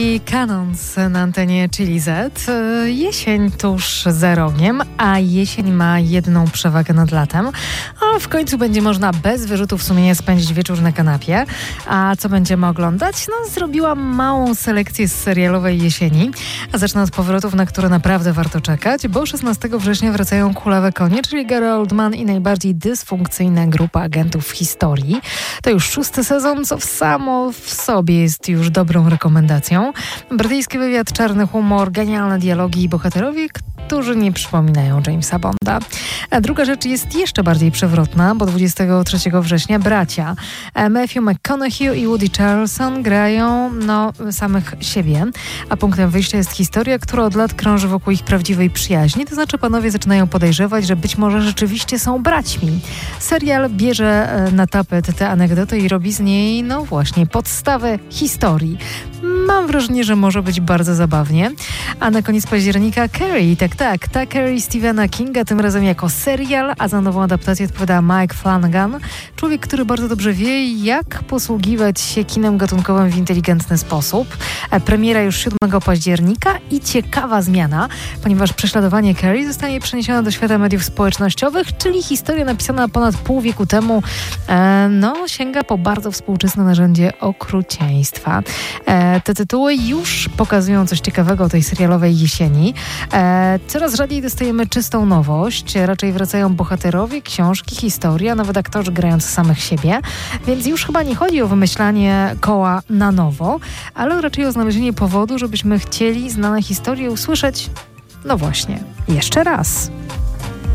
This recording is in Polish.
I Canons na antenie Chili Z. Jesień tuż za rogiem, a jesień ma jedną przewagę nad latem. A w końcu będzie można bez wyrzutów sumienia spędzić wieczór na kanapie. A co będziemy oglądać? Zrobiłam małą selekcję z serialowej jesieni. A zacznę od powrotów, na które naprawdę warto czekać, bo 16 września wracają Kulawe Konie, czyli Gary Oldman i najbardziej dysfunkcyjna grupa agentów w historii. To już 6. sezon, co samo w sobie jest już dobrą rekomendacją. Brytyjski wywiad, czarny humor, genialne dialogi i bohaterowie, którzy nie przypominają Jamesa Bonda. A druga rzecz jest jeszcze bardziej przewrotna, bo 23 września bracia Matthew McConaughey i Woody Harrelson grają samych siebie, a punktem wyjścia jest historia, która od lat krąży wokół ich prawdziwej przyjaźni, to znaczy panowie zaczynają podejrzewać, że być może rzeczywiście są braćmi. Serial bierze na tapet tę anegdotę i robi z niej, właśnie, podstawę historii. Mam wrażenie, że może być bardzo zabawnie. A na koniec października Carrie, ta Carrie Stephena Kinga, tym razem jako serial, a za nową adaptację odpowiada Mike Flanagan. Człowiek, który bardzo dobrze wie, jak posługiwać się kinem gatunkowym w inteligentny sposób. Premiera już 7 października i ciekawa zmiana, ponieważ prześladowanie Carrie zostanie przeniesione do świata mediów społecznościowych, czyli historia napisana ponad pół wieku temu, sięga po bardzo współczesne narzędzie okrucieństwa. Te tytuły już pokazują coś ciekawego o tej serialowej jesieni. Coraz rzadziej dostajemy czystą nowość. Raczej wracają bohaterowie, książki, historia, nawet aktorzy grając samych siebie. Więc już chyba nie chodzi o wymyślanie koła na nowo, ale raczej o znalezienie powodu, żebyśmy chcieli znane historie usłyszeć, jeszcze raz.